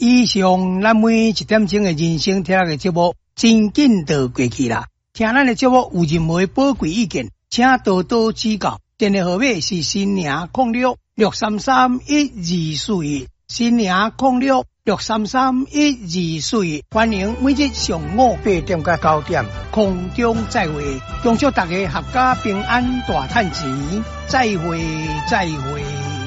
以上咱每一点钟的人生听的节目，真紧就过去啦。听咱的节目有任何宝贵意见，请多多指教。电话号码是新宁06633124，新宁06633124。欢迎每日上午8点到9点空中再会，恭祝大家阖家平安大赚钱，再会再会。